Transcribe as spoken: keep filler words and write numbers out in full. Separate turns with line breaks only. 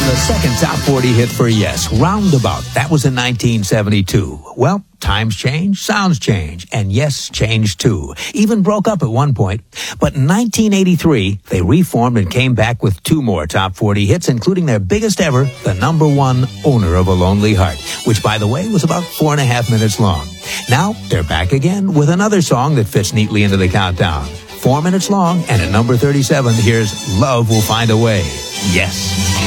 the second top forty hit for Yes, Roundabout. That was in nineteen seventy-two. Well, times change, sounds change, and Yes changed too. Even broke up at one point. But in nineteen eighty-three, they reformed and came back with two more top forty hits, including their biggest ever, the number one, Owner of a Lonely Heart, which, by the way, was about four and a half minutes long. Now, they're back again with another song that fits neatly into the countdown. Four minutes long, and at number thirty-seven, here's Love Will Find a Way. Yes.